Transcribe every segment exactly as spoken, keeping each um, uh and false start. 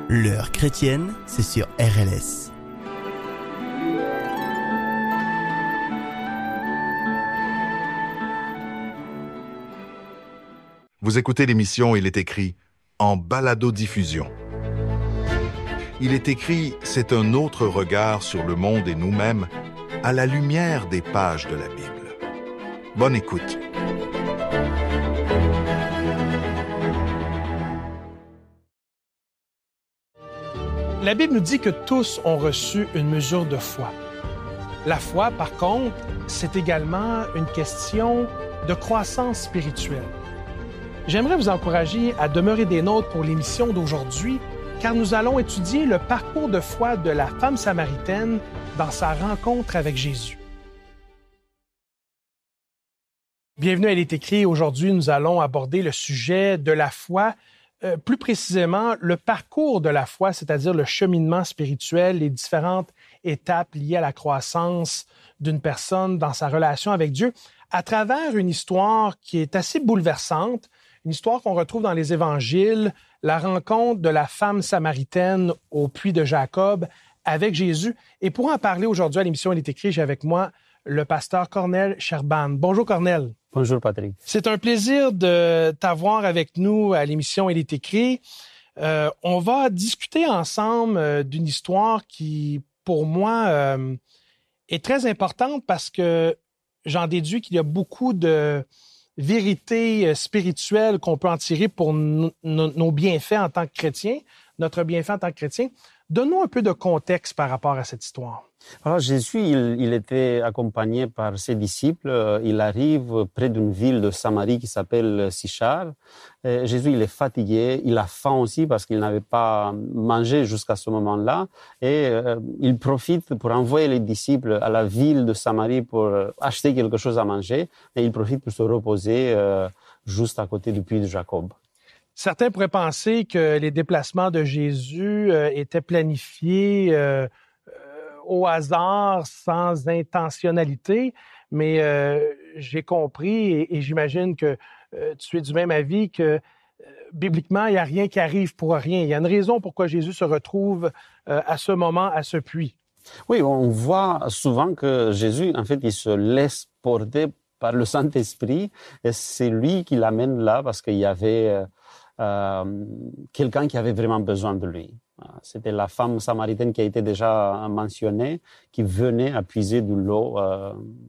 L'heure chrétienne, c'est sur R L S. Vous écoutez l'émission Il est écrit en balado-diffusion. Il est écrit, c'est un autre regard sur le monde et nous-mêmes à la lumière des pages de la Bible. Bonne écoute. La Bible nous dit que tous ont reçu une mesure de foi. La foi, par contre, c'est également une question de croissance spirituelle. J'aimerais vous encourager à demeurer des nôtres pour l'émission d'aujourd'hui, car nous allons étudier le parcours de foi de la femme samaritaine dans sa rencontre avec Jésus. Bienvenue à Il est écrit. Aujourd'hui, nous allons aborder le sujet de la foi, euh, plus précisément le parcours de la foi, c'est-à-dire le cheminement spirituel, les différentes étapes liées à la croissance d'une personne dans sa relation avec Dieu, à travers une histoire qui est assez bouleversante, une histoire qu'on retrouve dans les évangiles, la rencontre de la femme samaritaine au puits de Jacob avec Jésus. Et pour en parler aujourd'hui à l'émission Il est écrit, j'ai avec moi le pasteur Cornel Sherban. Bonjour Cornel. Bonjour Patrick. C'est un plaisir de t'avoir avec nous à l'émission Il est écrit. Euh, on va discuter ensemble euh, d'une histoire qui, pour moi, euh, est très importante parce que j'en déduis qu'il y a beaucoup de vérités euh, spirituelles qu'on peut en tirer pour no- no- nos bienfaits en tant que chrétiens, notre bienfait en tant que chrétiens. Donne-nous un peu de contexte par rapport à cette histoire. Alors Jésus, il, il était accompagné par ses disciples. Il arrive près d'une ville de Samarie qui s'appelle Sichar. Et Jésus, il est fatigué, il a faim aussi parce qu'il n'avait pas mangé jusqu'à ce moment-là. Et euh, il profite pour envoyer les disciples à la ville de Samarie pour acheter quelque chose à manger. Et il profite pour se reposer euh, juste à côté du puits de Jacob. Certains pourraient penser que les déplacements de Jésus euh, étaient planifiés euh, euh, au hasard, sans intentionnalité, mais euh, j'ai compris et, et j'imagine que euh, tu es du même avis que euh, bibliquement, il n'y a rien qui arrive pour rien. Il y a une raison pourquoi Jésus se retrouve euh, à ce moment, à ce puits. Oui, on voit souvent que Jésus, en fait, il se laisse porter par le Saint-Esprit et c'est lui qui l'amène là parce qu'il y avait euh, Euh, quelqu'un qui avait vraiment besoin de lui. C'était la femme samaritaine qui a été déjà mentionnée, qui venait à puiser de l'eau euh,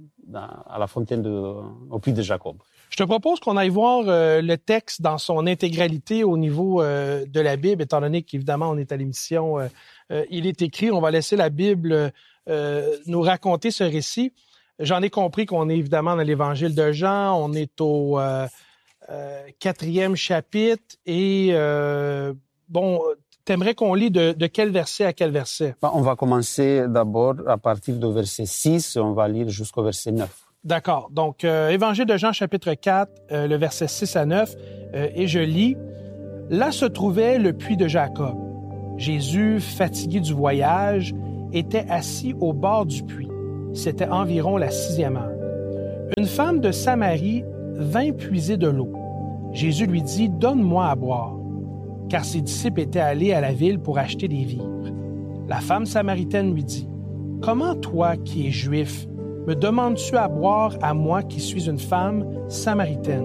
à la fontaine de, au puits de Jacob. Je te propose qu'on aille voir euh, le texte dans son intégralité au niveau euh, de la Bible, étant donné qu'évidemment on est à l'émission euh, euh, Il est écrit. On va laisser la Bible euh, nous raconter ce récit. J'en ai compris qu'on est évidemment dans l'Évangile de Jean, on est au euh, Euh, quatrième chapitre et euh, bon, t'aimerais qu'on lit de, de quel verset à quel verset? On va commencer d'abord à partir du verset six et on va lire jusqu'au verset neuf. D'accord. Donc, euh, Évangile de Jean, chapitre quatre, euh, le verset six à neuf, euh, et je lis. Là se trouvait le puits de Jacob. Jésus, fatigué du voyage, était assis au bord du puits. C'était environ la sixième heure. Une femme de Samarie vint puiser de l'eau. Jésus lui dit, « Donne-moi à boire. » Car ses disciples étaient allés à la ville pour acheter des vivres. La femme samaritaine lui dit, « Comment toi, qui es juif, me demandes-tu à boire à moi qui suis une femme samaritaine? »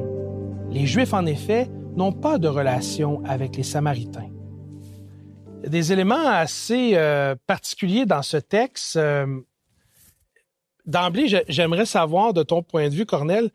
Les Juifs, en effet, n'ont pas de relation avec les Samaritains. Il y a des éléments assez euh, particuliers dans ce texte. Euh, d'emblée, j'aimerais savoir, de ton point de vue, Cornel,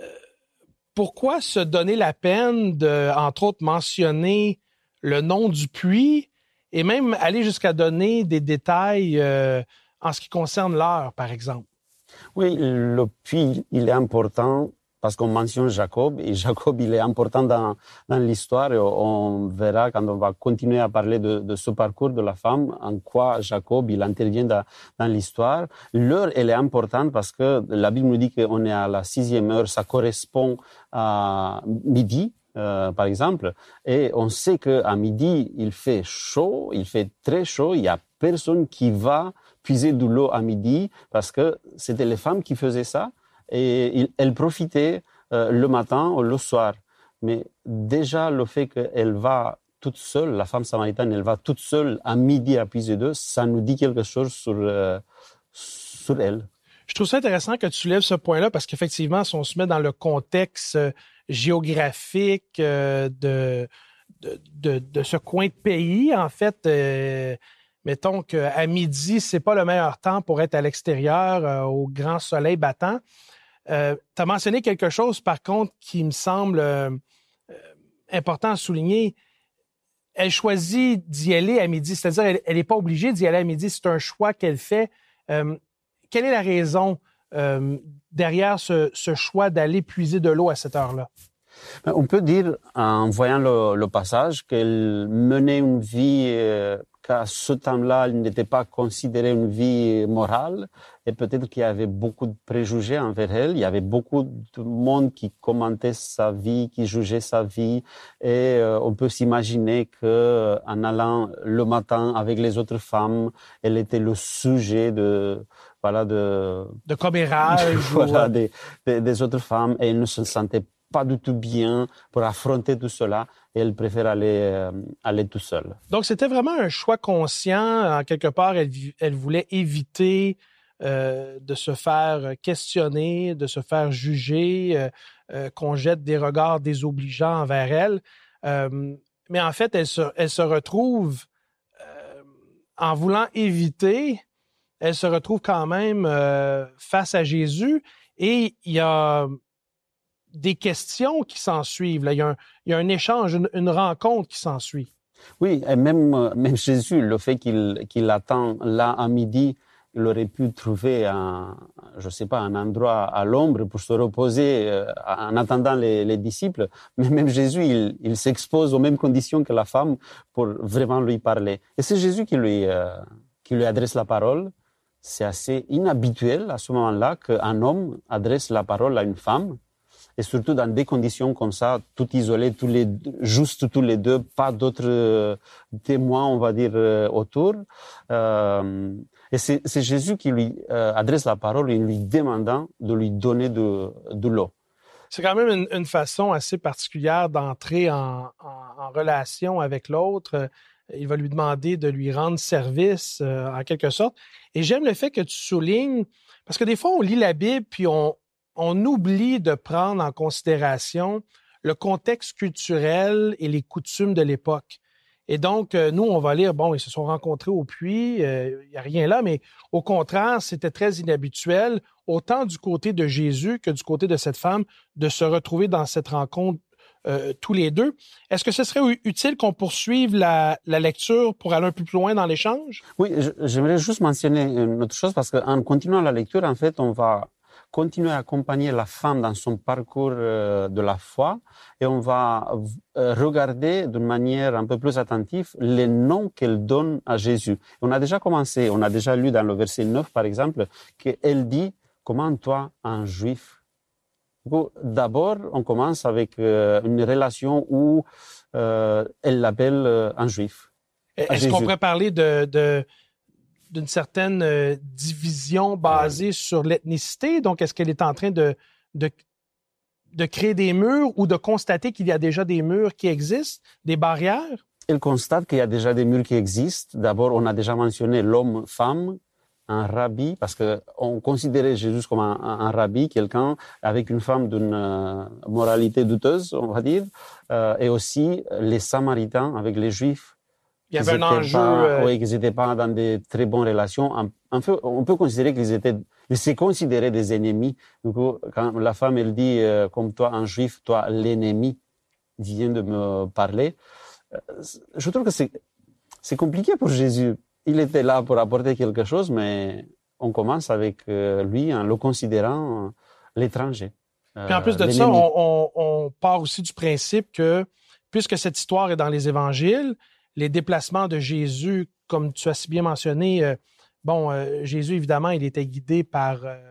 pourquoi se donner la peine de, entre autres, mentionner le nom du puits et même aller jusqu'à donner des détails euh, en ce qui concerne l'heure, par exemple? Oui, le puits, il est important parce qu'on mentionne Jacob et Jacob, il est important dans, dans l'histoire et on verra quand on va continuer à parler de, de ce parcours de la femme, en quoi Jacob, il intervient dans, dans l'histoire. L'heure, elle est importante parce que la Bible nous dit qu'on est à la sixième heure, ça correspond à midi, euh, par exemple, et on sait qu'à midi, il fait chaud, il fait très chaud, il y a personne qui va puiser de l'eau à midi parce que c'était les femmes qui faisaient ça. Et elle profitait euh, le matin ou le soir. Mais déjà, le fait qu'elle va toute seule, la femme samaritaine, elle va toute seule à midi à puiser d'eau, ça nous dit quelque chose sur, euh, sur elle. Je trouve ça intéressant que tu lèves ce point-là parce qu'effectivement, si on se met dans le contexte euh, géographique euh, de, de, de, de ce coin de pays, en fait, euh, mettons qu'à midi, c'est pas le meilleur temps pour être à l'extérieur euh, au grand soleil battant. Euh, tu as mentionné quelque chose, par contre, qui me semble euh, important à souligner. Elle choisit d'y aller à midi, c'est-à-dire elle n'est pas obligée d'y aller à midi, c'est un choix qu'elle fait. Euh, Quelle est la raison euh, derrière ce, ce choix d'aller puiser de l'eau à cette heure-là? On peut dire, en voyant le, le passage, qu'elle menait une vie euh, qu'à ce temps-là, elle n'était pas considérée une vie morale, et peut-être qu'il y avait beaucoup de préjugés envers elle. Il y avait beaucoup de monde qui commentait sa vie, qui jugeait sa vie, et euh, on peut s'imaginer que, en allant le matin avec les autres femmes, elle était le sujet de voilà de de commérage voilà ou... des, des, des autres femmes, et elle ne se sentait pas du tout bien pour affronter tout cela, et elle préfère aller euh, aller tout seule. Donc c'était vraiment un choix conscient. En quelque part, elle, elle voulait éviter euh, de se faire questionner, de se faire juger, euh, euh, qu'on jette des regards désobligeants envers elle. Euh, mais en fait, elle se, elle se retrouve, euh, en voulant éviter, elle se retrouve quand même euh, face à Jésus, et il y a des questions qui s'ensuivent. Là. Il y a un, il y a un échange, une, une rencontre qui s'ensuit. Oui, et même, même Jésus, le fait qu'il, qu'il attend là à midi, il aurait pu trouver un, je sais pas, un endroit à l'ombre pour se reposer euh, en attendant les, les disciples. Mais même Jésus, il, il s'expose aux mêmes conditions que la femme pour vraiment lui parler. Et c'est Jésus qui lui, euh, qui lui adresse la parole. C'est assez inhabituel à ce moment-là qu'un homme adresse la parole à une femme. Et surtout dans des conditions comme ça, tout isolé, tous les deux, juste tous les deux, pas d'autres euh, témoins, on va dire, euh, autour. Euh, et c'est, c'est Jésus qui lui euh, adresse la parole en lui demandant de lui donner de, de l'eau. C'est quand même une, une façon assez particulière d'entrer en, en, en relation avec l'autre. Il va lui demander de lui rendre service, euh, en quelque sorte. Et j'aime le fait que tu soulignes, parce que des fois, on lit la Bible, puis on on oublie de prendre en considération le contexte culturel et les coutumes de l'époque. Et donc, euh, nous, on va lire, bon, ils se sont rencontrés au puits, il euh, n'y a rien là, mais au contraire, c'était très inhabituel, autant du côté de Jésus que du côté de cette femme, de se retrouver dans cette rencontre euh, tous les deux. Est-ce que ce serait utile qu'on poursuive la, la lecture pour aller un peu plus loin dans l'échange? Oui, j'aimerais juste mentionner une autre chose, parce qu'en continuant la lecture, en fait, on va continuer à accompagner la femme dans son parcours de la foi, et on va regarder d'une manière un peu plus attentive les noms qu'elle donne à Jésus. On a déjà commencé, on a déjà lu dans le verset neuf, par exemple, qu'elle dit « Comment toi, un juif ?» D'abord, on commence avec une relation où euh, elle l'appelle un juif. Est-ce qu'on pourrait parler de... de... d'une certaine euh, division basée sur l'ethnicité? Donc, est-ce qu'elle est en train de, de, de créer des murs ou de constater qu'il y a déjà des murs qui existent, des barrières? Elle constate qu'il y a déjà des murs qui existent. D'abord, on a déjà mentionné l'homme-femme, un rabbi, parce qu'on considérait Jésus comme un, un rabbi, quelqu'un avec une femme d'une euh, moralité douteuse, on va dire, euh, et aussi les Samaritains avec les Juifs. Il y avait un enjeu... Pas, euh... Oui, qu'ils n'étaient pas dans de très bonnes relations. En, en fait, on peut considérer qu'ils étaient... Ils se considéraient des ennemis. Du coup, quand la femme, elle dit, euh, comme toi, un juif, toi, l'ennemi, vient de me parler. Euh, je trouve que c'est, c'est compliqué pour Jésus. Il était là pour apporter quelque chose, mais on commence avec euh, lui en le considérant euh, l'étranger. Euh, Puis en plus de l'ennemi. ça, on, on, on part aussi du principe que, puisque cette histoire est dans les évangiles, les déplacements de Jésus, comme tu as si bien mentionné, euh, bon, euh, Jésus, évidemment, il était guidé par, euh,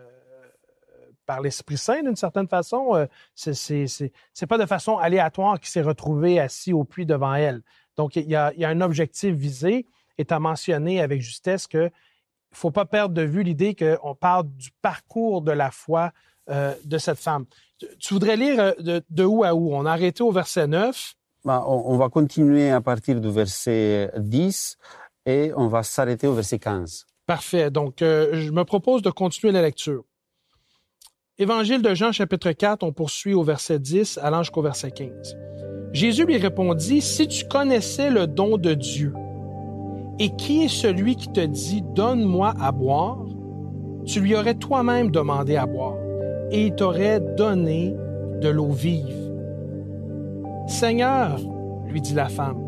par l'Esprit Saint d'une certaine façon. Euh, c'est, c'est, c'est, c'est pas de façon aléatoire qu'il s'est retrouvé assis au puits devant elle. Donc, il y a, il y a un objectif visé, et tu as mentionné avec justesse qu'il ne faut pas perdre de vue l'idée qu'on parle du parcours de la foi euh, de cette femme. Tu, tu voudrais lire de, de où à où? On a arrêté au verset neuf. Ben, on, on va continuer à partir du verset dix et on va s'arrêter au verset quinze. Parfait. Donc, euh, je me propose de continuer la lecture. Évangile de Jean, chapitre quatre, on poursuit au verset dix, allant jusqu'au verset quinze. Jésus lui répondit, « Si tu connaissais le don de Dieu, et qui est celui qui te dit, « Donne-moi à boire », tu lui aurais toi-même demandé à boire, et il t'aurait donné de l'eau vive. « Seigneur, lui dit la femme,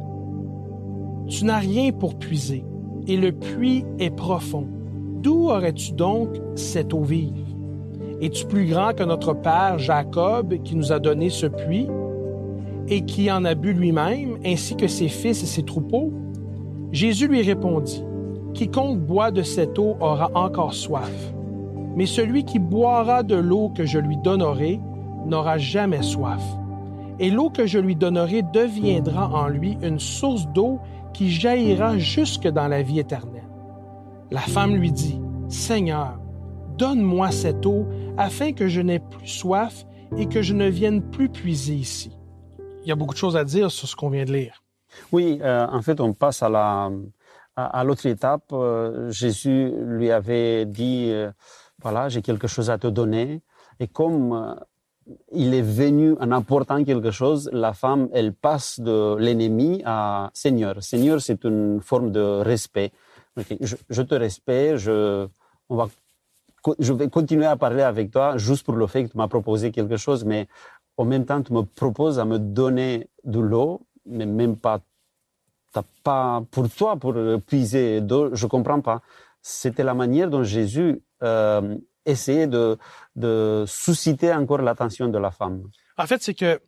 tu n'as rien pour puiser, et le puits est profond. D'où aurais-tu donc cette eau vive? Es-tu plus grand que notre père Jacob qui nous a donné ce puits et qui en a bu lui-même, ainsi que ses fils et ses troupeaux? » Jésus lui répondit, « Quiconque boit de cette eau aura encore soif, mais celui qui boira de l'eau que je lui donnerai n'aura jamais soif. Et l'eau que je lui donnerai deviendra en lui une source d'eau qui jaillira jusque dans la vie éternelle. » La femme lui dit, « Seigneur, donne-moi cette eau afin que je n'aie plus soif et que je ne vienne plus puiser ici. » Il y a beaucoup de choses à dire sur ce qu'on vient de lire. Oui, euh, en fait, on passe à la à, à l'autre étape. Euh, Jésus lui avait dit, euh, voilà, j'ai quelque chose à te donner. Et comme euh, il est venu en apportant quelque chose, la femme, elle passe de l'ennemi à Seigneur. Seigneur, c'est une forme de respect. Okay, je, je te respecte, je, on va, je vais continuer à parler avec toi juste pour le fait que tu m'as proposé quelque chose, mais en même temps, tu me proposes à me donner de l'eau, mais même pas, t'as pas pour toi, pour puiser d'eau, je comprends pas. C'était la manière dont Jésus euh, essayait de, de susciter encore l'attention de la femme. En fait, c'est que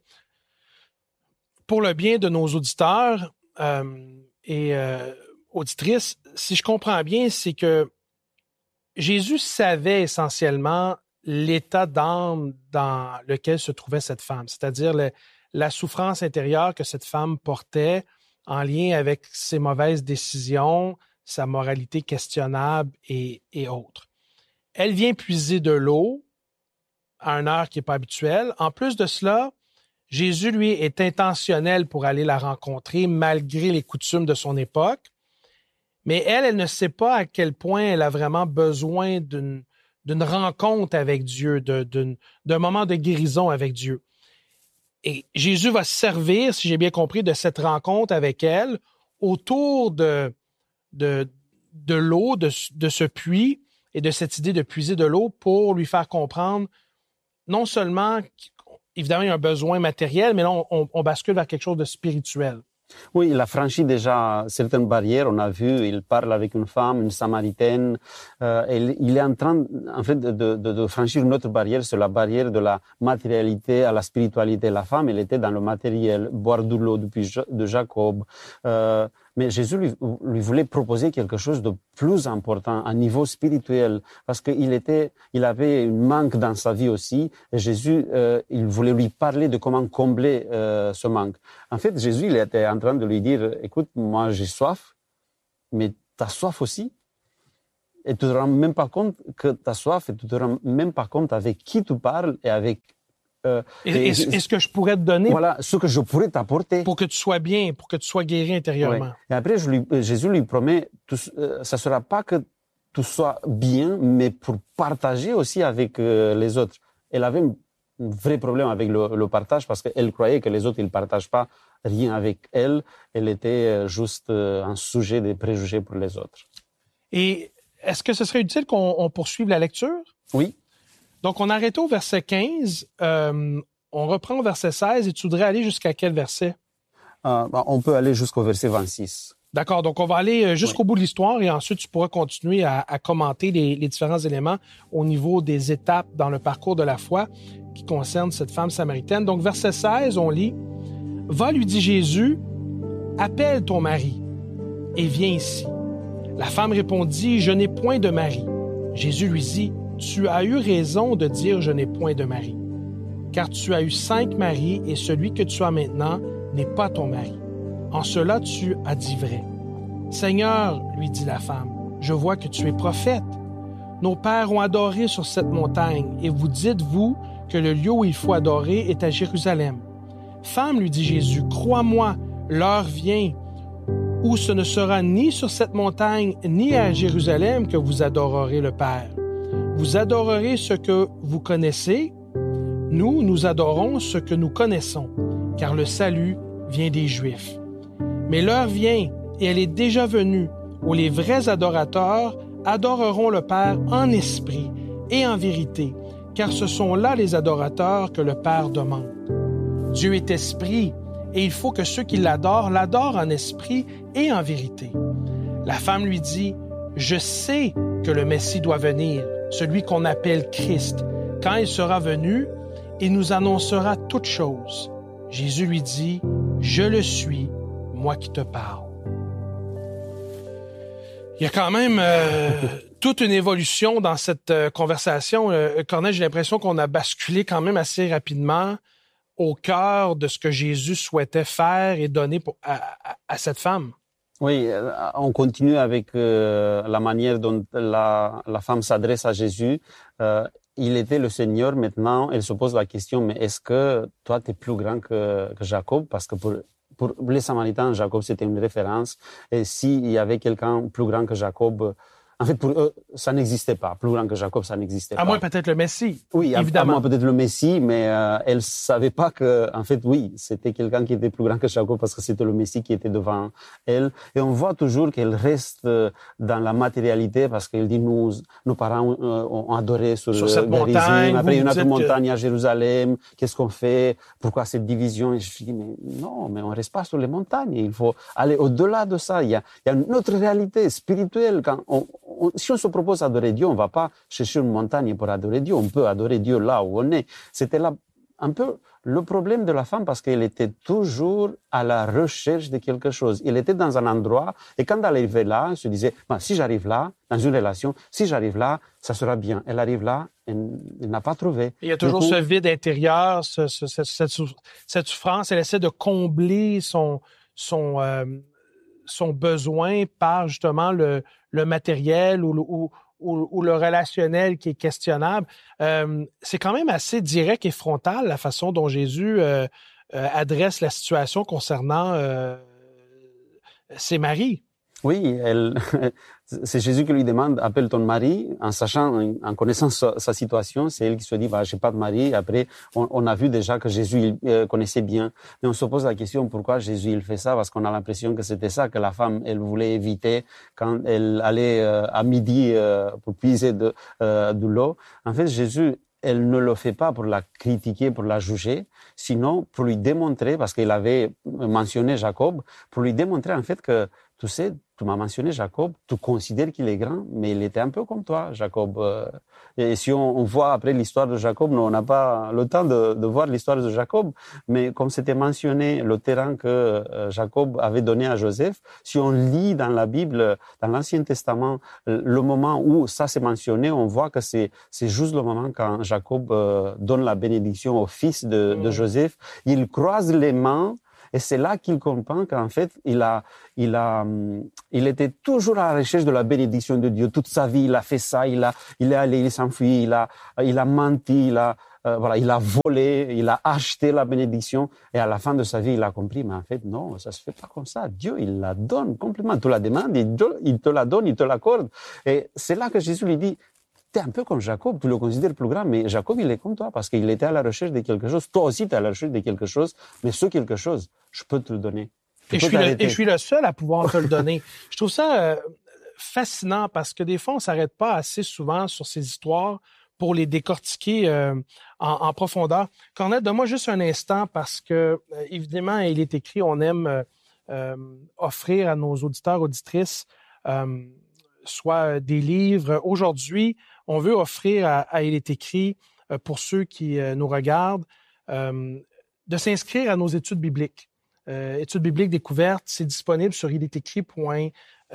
pour le bien de nos auditeurs euh, et euh, auditrices, si je comprends bien, c'est que Jésus savait essentiellement l'état d'âme dans lequel se trouvait cette femme, c'est-à-dire le, la souffrance intérieure que cette femme portait en lien avec ses mauvaises décisions, sa moralité questionnable et, et autres. Elle vient puiser de l'eau à une heure qui n'est pas habituelle. En plus de cela, Jésus, lui, est intentionnel pour aller la rencontrer malgré les coutumes de son époque. Mais elle, elle ne sait pas à quel point elle a vraiment besoin d'une, d'une rencontre avec Dieu, de, d'une, d'un moment de guérison avec Dieu. Et Jésus va se servir, si j'ai bien compris, de cette rencontre avec elle autour de, de, de l'eau, de, de ce puits et de cette idée de puiser de l'eau pour lui faire comprendre non seulement, évidemment, il y a un besoin matériel, mais là, on, on, on bascule vers quelque chose de spirituel. Oui, il a franchi déjà certaines barrières. On a vu, il parle avec une femme, une samaritaine. Euh, et il est en train, en fait, de, de, de franchir une autre barrière, c'est la barrière de la matérialité à la spiritualité. La femme, elle était dans le matériel, boire de l'eau depuis de Jacob. Euh, mais Jésus lui, lui voulait proposer quelque chose de plus important, à niveau spirituel, parce qu'il était, il avait un manque dans sa vie aussi. Et Jésus, euh, il voulait lui parler de comment combler euh, ce manque. En fait, Jésus, il était en train de lui dire, écoute, moi j'ai soif, mais tu as soif aussi. Et tu ne te rends même pas compte que tu as soif et tu ne te rends même pas compte avec qui tu parles et avec... Euh, et, et, ce que je pourrais te donner... Voilà, ce que je pourrais t'apporter. Pour que tu sois bien, pour que tu sois guéri intérieurement. Ouais. Et après, je lui, Jésus lui promet, tout, euh, ça ne sera pas que tu sois bien, mais pour partager aussi avec euh, les autres. Elle avait un vrai problème avec le, le partage parce qu'elle croyait que les autres, ils ne partagent pas rien avec elle. Elle était juste euh, un sujet de préjugés pour les autres. Et est-ce que ce serait utile qu'on on poursuive la lecture? Oui. Donc, on arrête au verset quinze, euh, on reprend au verset seize, et tu voudrais aller jusqu'à quel verset? Euh, bah, on peut aller jusqu'au verset vingt-six. D'accord, donc on va aller jusqu'au oui. bout de l'histoire et ensuite tu pourras continuer à, à commenter les, les différents éléments au niveau des étapes dans le parcours de la foi qui concernent cette femme samaritaine. Donc, verset seize, on lit, « Va, lui dit Jésus, appelle ton mari et viens ici. La femme répondit, « Je n'ai point de mari. » Jésus lui dit, « Tu as eu raison de dire « Je n'ai point de mari », car tu as eu cinq maris et celui que tu as maintenant n'est pas ton mari. En cela, tu as dit vrai. »« Seigneur, lui dit la femme, je vois que tu es prophète. Nos pères ont adoré sur cette montagne et vous dites, vous, que le lieu où il faut adorer est à Jérusalem. « Femme, lui dit Jésus, crois-moi, l'heure vient où ce ne sera ni sur cette montagne ni à Jérusalem que vous adorerez le Père. Vous adorerez ce que vous connaissez. Nous, nous adorons ce que nous connaissons, car le salut vient des Juifs. Mais l'heure vient, et elle est déjà venue, où les vrais adorateurs adoreront le Père en esprit et en vérité, car ce sont là les adorateurs que le Père demande. Dieu est esprit, et il faut que ceux qui l'adorent l'adorent en esprit et en vérité. La femme lui dit, « Je sais que le Messie doit venir, celui qu'on appelle Christ. Quand il sera venu, il nous annoncera toutes choses. » Jésus lui dit, « Je le suis, moi qui te parle. » Il y a quand même euh, toute une évolution dans cette euh, conversation. Euh, Corneille, j'ai l'impression qu'on a basculé quand même assez rapidement au cœur de ce que Jésus souhaitait faire et donner pour, à, à, à cette femme. Oui, on continue avec euh, la manière dont la, la femme s'adresse à Jésus. Euh, il était le Seigneur, maintenant elle se pose la question, mais est-ce que toi tu es plus grand que, que Jacob? Parce que pour, pour les Samaritains, Jacob c'était une référence. Et s'il y avait quelqu'un plus grand que Jacob, en fait, pour eux, ça n'existait pas. Plus grand que Jacob, ça n'existait pas. À moins peut-être le Messie. Oui, évidemment. à moins peut-être le Messie, mais euh, elle savait pas que, en fait, oui, c'était quelqu'un qui était plus grand que Jacob parce que c'était le Messie qui était devant elle. Et on voit toujours qu'elle reste dans la matérialité parce qu'elle dit, nous, nos parents euh, ont adoré sur, sur cette Garizim, montagne. Après, une autre montagne que... à Jérusalem. Qu'est-ce qu'on fait? Pourquoi cette division? Et je me dis, mais non, mais on reste pas sur les montagnes. Il faut aller au-delà de ça. Il y a, il y a une autre réalité spirituelle. Quand on, on, si on se propose adorer Dieu, on va pas chercher une montagne pour adorer Dieu. On peut adorer Dieu là où on est. C'était là un peu le problème de la femme parce qu'elle était toujours à la recherche de quelque chose. Elle était dans un endroit et quand elle arrivait là, elle se disait, bah, si j'arrive là, dans une relation, si j'arrive là, ça sera bien. Elle arrive là, elle, elle n'a pas trouvé. Il y a toujours coup, ce vide intérieur, ce, ce, cette, cette souffrance. Elle essaie de combler son, son, euh, son besoin par justement le, le matériel ou, ou, ou, ou le relationnel qui est questionnable. Euh, c'est quand même assez direct et frontal la façon dont Jésus euh, euh, adresse la situation concernant euh, ses maris. Oui, elle, c'est Jésus qui lui demande, appelle ton mari, en sachant, en connaissant sa, sa situation, c'est elle qui se dit, bah, j'ai pas de mari. Après, on, on a vu déjà que Jésus, il euh, connaissait bien. Mais on se pose la question, pourquoi Jésus, il fait ça? Parce qu'on a l'impression que c'était ça que la femme, elle voulait éviter quand elle allait euh, à midi euh, pour puiser de, euh, de l'eau. En fait, Jésus, elle ne le fait pas pour la critiquer, pour la juger, sinon pour lui démontrer, parce qu'il avait mentionné Jacob, pour lui démontrer en fait que, tu sais, tu m'as mentionné Jacob, tu considères qu'il est grand, mais il était un peu comme toi, Jacob. Et si on, on voit après l'histoire de Jacob, nous, on n'a pas le temps de, de voir l'histoire de Jacob, mais comme c'était mentionné, le terrain que Jacob avait donné à Joseph, si on lit dans la Bible, dans l'Ancien Testament, le moment où ça s'est mentionné, on voit que c'est, c'est juste le moment quand Jacob euh, donne la bénédiction au fils de, de Joseph. Il croise les mains. Et c'est là qu'il comprend qu'en fait, il a, il a, il était toujours à la recherche de la bénédiction de Dieu. Toute sa vie, il a fait ça, il a, il est allé, il s'enfuit, il a, il a menti, il a, euh, voilà, il a volé, il a acheté la bénédiction. Et à la fin de sa vie, il a compris, mais en fait, non, ça se fait pas comme ça. Dieu, il la donne complètement. Tu la demandes, il te la donne, il te l'accorde. Et c'est là que Jésus lui dit, t'es un peu comme Jacob, tu le considères plus grand, mais Jacob, il est comme toi, parce qu'il était à la recherche de quelque chose. Toi aussi, tu es à la recherche de quelque chose, mais ce quelque chose, je peux te le donner. Et je, suis le, et je suis le seul à pouvoir te le donner. Je trouve ça euh, fascinant, parce que des fois, on s'arrête pas assez souvent sur ces histoires pour les décortiquer euh, en, en profondeur. Cornette, donne-moi juste un instant, parce que, euh, évidemment, il est écrit, on aime euh, euh, offrir à nos auditeurs, auditrices, euh, soit des livres. Aujourd'hui, on veut offrir à, à Il est écrit, euh, pour ceux qui euh, nous regardent, euh, de s'inscrire à nos études bibliques. Euh, études bibliques découvertes, c'est disponible sur il est écrit point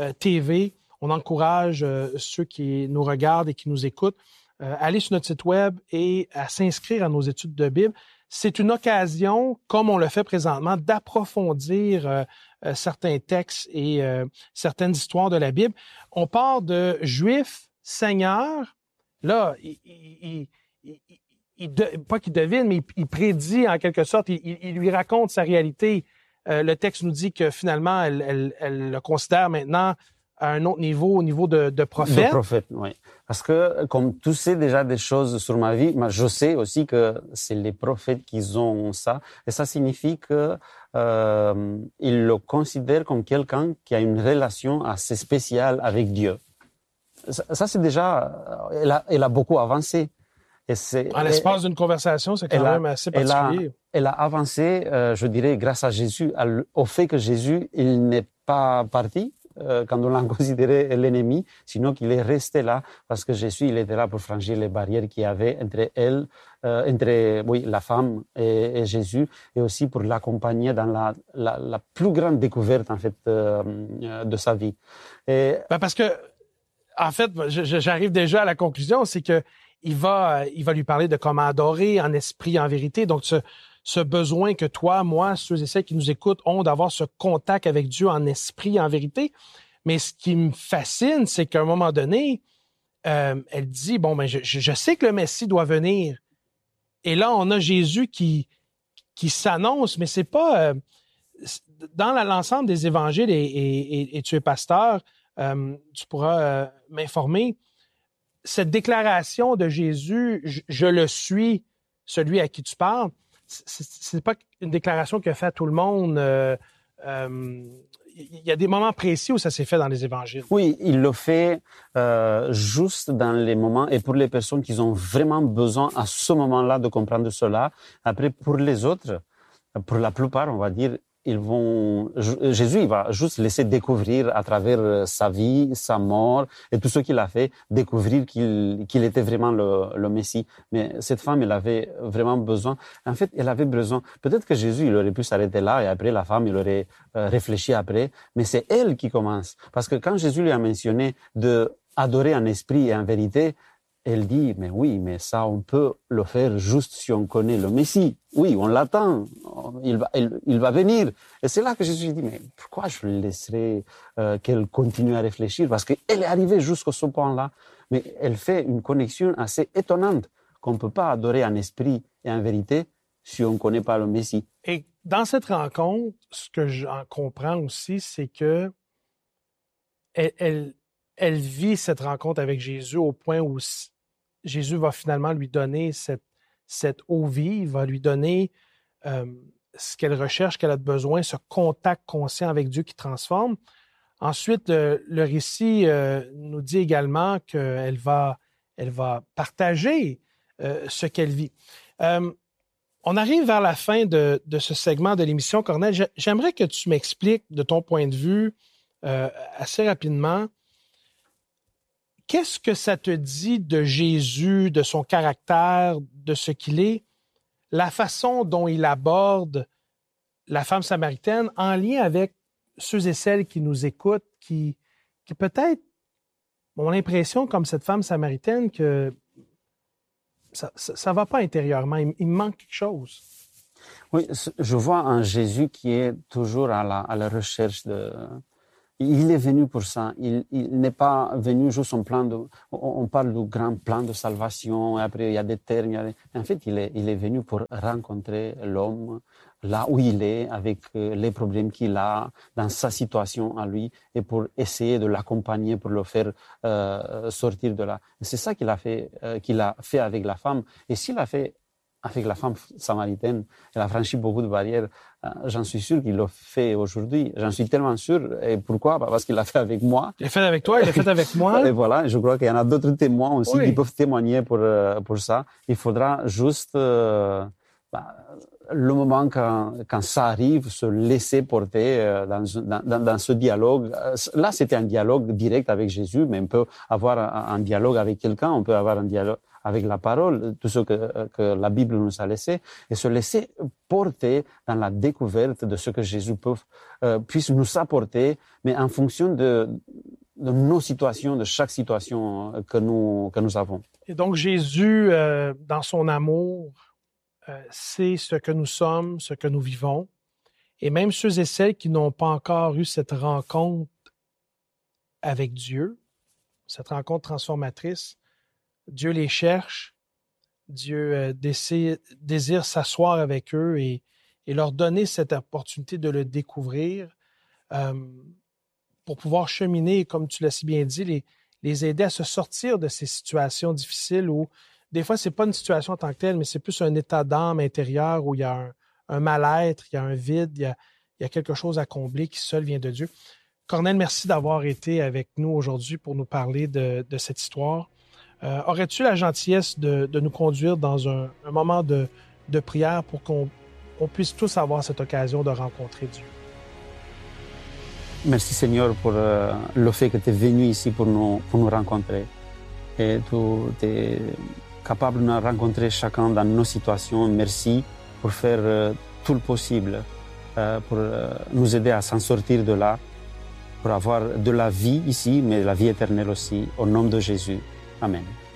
t v. On encourage euh, ceux qui nous regardent et qui nous écoutent euh, à aller sur notre site web et à s'inscrire à nos études de Bible. C'est une occasion, comme on le fait présentement, d'approfondir euh, euh, certains textes et euh, certaines histoires de la Bible. On part de Juifs, Seigneurs. Là, il, il, il, il de, pas qu'il devine, mais il, il prédit en quelque sorte, il, il lui raconte sa réalité. Euh, le texte nous dit que finalement, elle, elle, elle le considère maintenant à un autre niveau, au niveau de, de prophète. De prophète, oui. Parce que comme tu sais déjà des choses sur ma vie, moi, je sais aussi que c'est les prophètes qui ont ça. Et ça signifie que euh, ils le considèrent comme quelqu'un qui a une relation assez spéciale avec Dieu. Ça, ça c'est déjà... Elle a, elle a beaucoup avancé. Et c'est, en l'espace d'une conversation, c'est quand même a, assez particulier. Elle a, elle a avancé, euh, je dirais, grâce à Jésus, au fait que Jésus, il n'est pas parti euh, quand on l'a considéré l'ennemi, sinon qu'il est resté là, parce que Jésus, il était là pour franchir les barrières qu'il y avait entre elle, euh, entre oui, la femme et, et Jésus, et aussi pour l'accompagner dans la, la, la plus grande découverte, en fait, euh, de sa vie. Et, ben parce que, en fait, je, j'arrive déjà à la conclusion, c'est que il va, il va lui parler de comment adorer en esprit, en vérité. Donc, ce, ce besoin que toi, moi, ceux et celles qui nous écoutent ont d'avoir ce contact avec Dieu en esprit, en vérité. Mais ce qui me fascine, c'est qu'à un moment donné, euh, elle dit, bon, ben, je, je sais que le Messie doit venir. Et là, on a Jésus qui, qui s'annonce, mais c'est pas... Euh, dans l'ensemble des évangiles, et, et, et, et tu es pasteur, euh, tu pourras euh, m'informer, cette déclaration de Jésus, je, je le suis, celui à qui tu parles, c'est, c'est pas une déclaration qu'il a faite à tout le monde. Euh, euh, il y a des moments précis où ça s'est fait dans les évangiles. Oui, il le fait euh, juste dans les moments et pour les personnes qui ont vraiment besoin à ce moment-là de comprendre cela. Après, pour les autres, pour la plupart, on va dire, ils vont, Jésus, il va juste laisser découvrir à travers sa vie, sa mort et tout ce qu'il a fait, découvrir qu'il, qu'il était vraiment le, le Messie. Mais cette femme, elle avait vraiment besoin. En fait, elle avait besoin. Peut-être que Jésus, il aurait pu s'arrêter là et après la femme, il aurait euh, réfléchi après. Mais c'est elle qui commence. Parce que quand Jésus lui a mentionné de adorer en esprit et en vérité, elle dit, mais oui, mais ça, on peut le faire juste si on connaît le Messie. Oui, on l'attend. Il va, il, il va venir. Et c'est là que Jésus dit, mais pourquoi je laisserai euh, qu'elle continue à réfléchir? Parce qu'elle est arrivée jusqu'à ce point-là. Mais elle fait une connexion assez étonnante qu'on ne peut pas adorer en esprit et en vérité si on ne connaît pas le Messie. Et dans cette rencontre, ce que j'en comprends aussi, c'est que elle, elle, elle vit cette rencontre avec Jésus au point où Jésus va finalement lui donner cette, cette eau vive, va lui donner euh, ce qu'elle recherche, qu'elle a besoin, ce contact conscient avec Dieu qui transforme. Ensuite, le, le récit euh, nous dit également qu'elle va, elle va partager euh, ce qu'elle vit. Euh, on arrive vers la fin de, de ce segment de l'émission, Cornel. J'aimerais que tu m'expliques, de ton point de vue, euh, assez rapidement, qu'est-ce que ça te dit de Jésus, de son caractère, de ce qu'il est, la façon dont il aborde la femme samaritaine en lien avec ceux et celles qui nous écoutent, qui, qui peut-être ont l'impression, comme cette femme samaritaine, que ça ne va pas intérieurement, il, il manque quelque chose. Oui, je vois un Jésus qui est toujours à la, à la recherche de... Il est venu pour ça. Il, il n'est pas venu juste en plan de... On parle du grand plan de salvation, et après il y a des termes. Il y a des... En fait, il est, il est venu pour rencontrer l'homme là où il est, avec les problèmes qu'il a, dans sa situation à lui, et pour essayer de l'accompagner, pour le faire euh, sortir de là. Et c'est ça qu'il a fait, euh, qu'il a fait avec la femme. Et s'il a fait avec la femme samaritaine, elle a franchi beaucoup de barrières. J'en suis sûr qu'il l'a fait aujourd'hui. J'en suis tellement sûr. Et pourquoi? Parce qu'il l'a fait avec moi. Il l'a fait avec toi, il l'a fait avec moi. Et voilà, je crois qu'il y en a d'autres témoins aussi oui. qui peuvent témoigner pour, pour ça. Il faudra juste, euh, bah, le moment quand, quand ça arrive, se laisser porter dans, dans, dans ce dialogue. Là, c'était un dialogue direct avec Jésus, mais on peut avoir un, un dialogue avec quelqu'un, on peut avoir un dialogue avec la parole, tout ce que, que la Bible nous a laissé, et se laisser porter dans la découverte de ce que Jésus peut, euh, puisse nous apporter, mais en fonction de, de nos situations, de chaque situation que nous, que nous avons. Et donc Jésus, euh, dans son amour, euh, sait ce que nous sommes, ce que nous vivons, et même ceux et celles qui n'ont pas encore eu cette rencontre avec Dieu, cette rencontre transformatrice, Dieu les cherche, Dieu euh, désire, désire s'asseoir avec eux et, et leur donner cette opportunité de le découvrir euh, pour pouvoir cheminer, comme tu l'as si bien dit, les, les aider à se sortir de ces situations difficiles où des fois, ce n'est pas une situation en tant que telle, mais c'est plus un état d'âme intérieur où il y a un, un mal-être, il y a un vide, il y a, il y a quelque chose à combler qui seul vient de Dieu. Cornel, merci d'avoir été avec nous aujourd'hui pour nous parler de, de cette histoire. Euh, aurais-tu la gentillesse de, de nous conduire dans un, un moment de, de prière pour qu'on on puisse tous avoir cette occasion de rencontrer Dieu? Merci Seigneur pour euh, le fait que tu es venu ici pour nous, pour nous rencontrer. Et tu es capable de nous rencontrer chacun dans nos situations. Merci pour faire euh, tout le possible, euh, pour euh, nous aider à s'en sortir de là, pour avoir de la vie ici, mais de la vie éternelle aussi, au nom de Jésus. Amen.